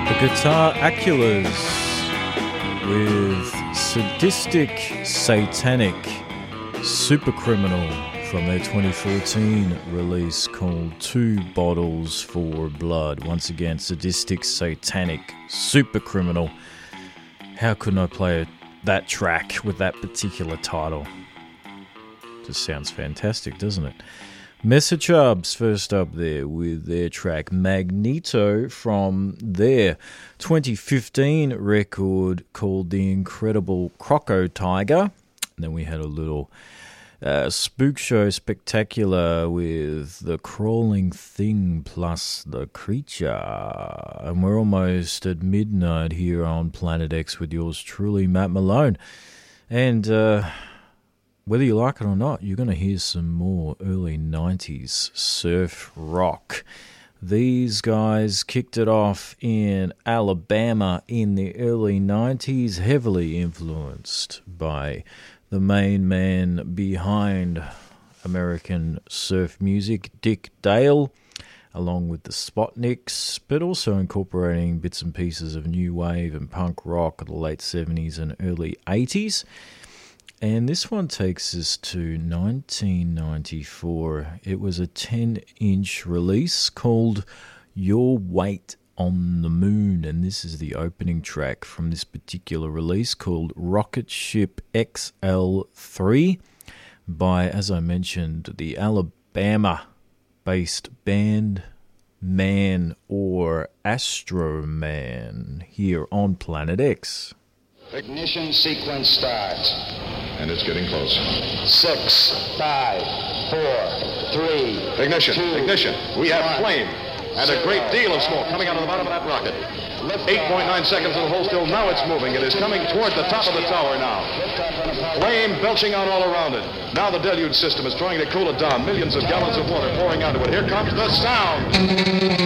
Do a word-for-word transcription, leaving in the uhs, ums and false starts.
Guitar Aculas with Sadistic Satanic Supercriminal from their twenty fourteen release called Two Bottles for Blood. Once again, Sadistic Satanic Supercriminal. How couldn't I play that track with that particular title? Just sounds fantastic, doesn't it? Messachubs first up there with their track Magneto from their twenty fifteen record called The Incredible Croco Tiger. And then we had a little uh, spook show spectacular with The Crawling Thing plus The Creature. And we're almost at midnight here on Planet X with yours truly, Matt Malone. And uh whether you like it or not, you're going to hear some more early nineties surf rock. These guys kicked it off in Alabama in the early nineties, heavily influenced by the main man behind American surf music, Dick Dale, along with the Spotnicks, but also incorporating bits and pieces of new wave and punk rock of the late seventies and early eighties. And this one takes us to nineteen ninety-four. It was a ten-inch release called Your Weight on the Moon. And this is the opening track from this particular release called Rocket Ship X L three by, as I mentioned, the Alabama-based band Man or Astro Man here on Planet X. Ignition sequence starts. And it's getting close. Six, five, four, three, Ignition, two, ignition. We have one, flame and a great deal of smoke coming out of the bottom of that rocket. eight point nine seconds of the hold still. Now it's moving. It is coming toward the top of the tower now. Flame belching out all around it. Now the deluge system is trying to cool it down. Millions of gallons of water pouring out of it. Here comes the sound.